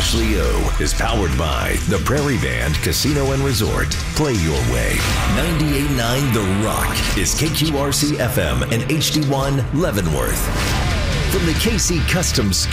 Ashley O is powered by the Prairie Band Casino and Resort. Play your way. 98.9 The Rock is KQRC FM and HD1 Leavenworth. From the KC Customs